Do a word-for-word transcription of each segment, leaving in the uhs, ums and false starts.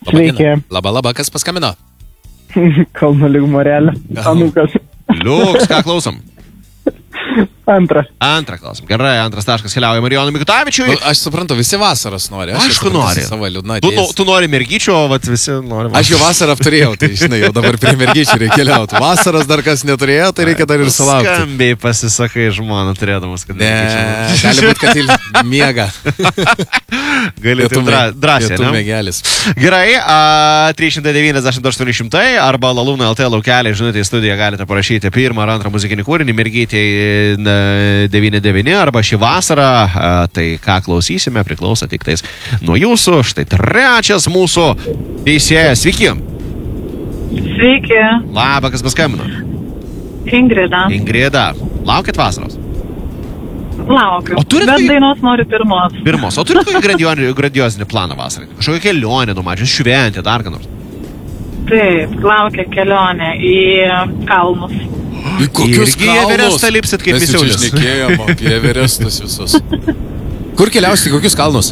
Sveiki. Labą, labą, kas paskambino? Kalno lyg Morelė. Anukas. Liuks, ką klausom? Antrą. Antrą klausom. Gerai, antras taškas keliauja Marijonui Mikutavičiui. Nu, aš suprantu, visi vasaros nori. Aš Aišku, nori. Savo liūdna Tu, atėjęs. tu nori mergyčio, o vat visi nori. Aš jau vasarą apturėjau, tai žinai, jau dabar prie mergyčių reikia keliauti. Vasaros dar kas neturėjo, tai reikia dar ir sulaukti. Skambiai pasisakai žmoną turėdamas, kad Ne, gali būti, kad il miega. Galėtum drąsiai, Pietų ne? mėgelis. Gerai, trys šimtai devyniasdešimt aštuoni šimtai arba Lalūno L T laukelį, žinote, į studiją galite parašyti pirmą ar antrą muzikinį kūrinį, mergytėj devyni devyni arba šį vasarą, tai ką klausysime priklauso tik tais nuo jūsų. Štai trečias mūsų teisėjas. Sveiki. Sveiki. Labą, kas paskambino? Ingrida. Ingrida. Laukit vasaros? Laukiu. O turit Bet kokį- dainos noriu pirmos. Pirmos. O turit kokį grandiozinį, grandiozinį planą vasarai? Kažkokią kelionę numačius, šventę, dar ką nors? Taip, laukia kelionė į kalnus. Į kokius Irgi į Everestą lipsit kaip Misiulis. Mes jau čia šnekėjom apie Everestus visus. Kur keliausite, kokius kalnus?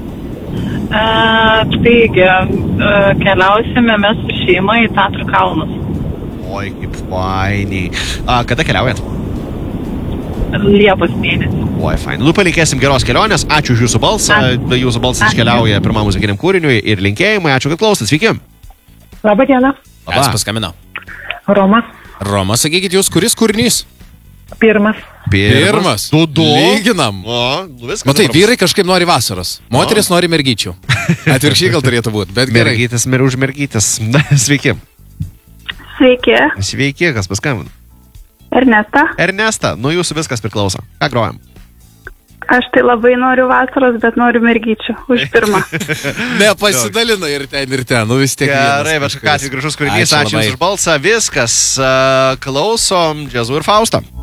Uh, taigi, uh, keliausime mes su šeima į Tatrų kalnus. Oi, kaip fainiai. A, kada keliaujat? Liepos mėnesį. Oi, fainai. Nu, palinkėsim geros kelionės. Ačiū už jūsų balsą. Jūsų balsas Ačiū. iškeliauja pirmam muzikiniam kūriniui ir linkėjimai. Ačiū, kad klausot. Sveiki. Labą dieną. Kas paskambino? Roma. Roma, sakykit jūs, kuris kūrinys? Pirmas. Pirmas. Du, du. Lyginam. O, nu viskas. Matai, vyrai kažkaip nori vasaros. Moteris nori mergyčių. Atvirkščiai gal turėtų būti, bet gerai. Mergytis, mir už mergytis. Sveiki. Sveiki, Sveiki, kas paskambino? Ernesta. Ernesta, nuo jūsų viskas priklauso. Ką grojam? Aš tai labai noriu vasaros, bet noriu mergyčių. Už pirmą. Ne, pasidalina ir ten, ir ten. Nu vis tiek. Gerai, vienas bet ką, kažkuris. tik gražus kūrinys. Ačiū Ačiū labai. Jums už balsą. Viskas. Uh, klausom Džiazu ir Faustą.